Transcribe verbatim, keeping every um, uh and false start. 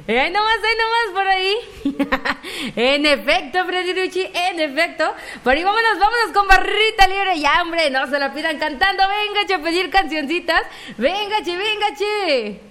Eh, ahí nomás, ahí nomás por ahí. En efecto, Freddy Rucci, en efecto. Por ahí vámonos, vámonos con barrita libre. Ya, hombre, no se la pidan cantando. Venga, che, a pedir cancioncitas. Venga, che, venga, che.